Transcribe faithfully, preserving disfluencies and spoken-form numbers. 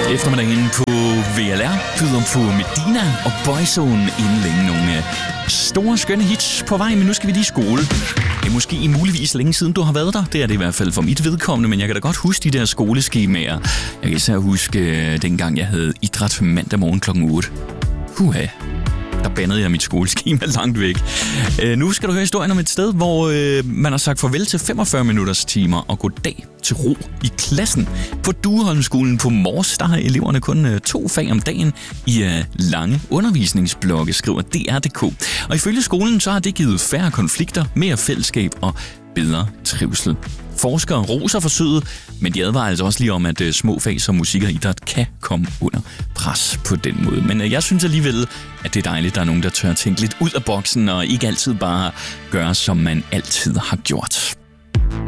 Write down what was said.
Eftermiddagen på V L R byder på Medina og Boyzone inden længe nogle store, skønne hits på vej, men nu skal vi lige i skole. Det er måske muligvis længe siden, du har været der. Det er det i hvert fald for mit vedkommende, men jeg kan da godt huske de der skoleskemaer. Jeg kan især huske dengang, jeg havde idræt mandag morgen klokken otte. Huha. Der bandede jeg mit skoleskema langt væk. Øh, nu skal du høre historien om et sted, hvor øh, man har sagt farvel til femogfyrre minutters timer og goddag til ro i klassen. På Dueholmskolen på Mors, der har eleverne kun øh, to fag om dagen i øh, lange undervisningsblokke, skriver D R punktum D K. Og ifølge skolen så har det givet færre konflikter, mere fællesskab og bedre trivsel. Forskere roser forsøget, men de advarer altså også lige om, at uh, små fag som musik og idræt kan komme under pres på den måde. Men uh, jeg synes alligevel, at det er dejligt, at der er nogen, der tør tænke lidt ud af boksen og ikke altid bare gøre, som man altid har gjort.